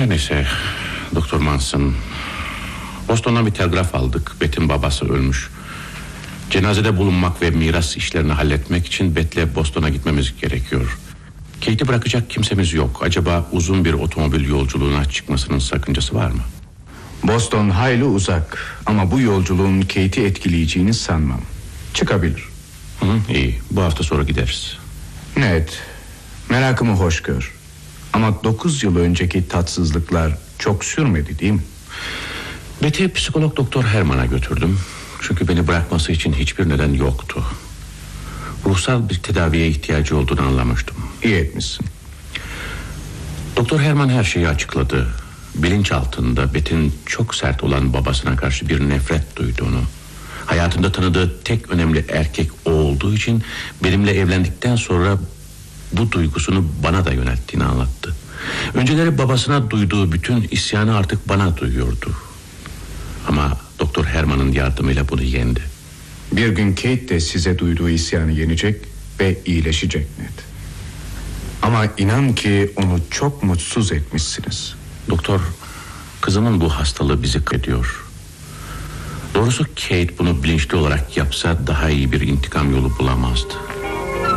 Her neyse Doktor Manson, Boston'dan bir telgraf aldık. Beth'in babası ölmüş. Cenazede bulunmak ve miras işlerini halletmek için Beth'le Boston'a gitmemiz gerekiyor. Kate'i bırakacak kimsemiz yok. Acaba uzun bir otomobil yolculuğuna çıkmasının sakıncası var mı? Boston hayli uzak ama bu yolculuğun Kate'i etkileyeceğini sanmam. Çıkabilir. İyi, bu hafta sonra gideriz. Ned, merakımı hoş gör. Ama 9 yıl önceki tatsızlıklar çok sürmedi değil mi? Beth'i psikolog Doktor Herman'a götürdüm. Çünkü beni bırakması için hiçbir neden yoktu. Ruhsal bir tedaviye ihtiyacı olduğunu anlamıştım. İyi etmişsin. Doktor Herman her şeyi açıkladı. Bilinç altında Beth'in çok sert olan babasına karşı bir nefret duyduğunu, hayatında tanıdığı tek önemli erkek o olduğu için benimle evlendikten sonra bu duygusunu bana da yönelttiğini anlattı. Önceleri babasına duyduğu bütün isyanı artık bana duyuyordu. Ama Doktor Herman'ın yardımıyla bunu yendi. Bir gün Kate de size duyduğu isyanı yenecek ve iyileşecek Ned. Ama inan ki onu çok mutsuz etmişsiniz. Doktor, kızımın bu hastalığı bizi ediyor. Doğrusu Kate bunu bilinçli olarak yapsa daha iyi bir intikam yolu bulamazdı.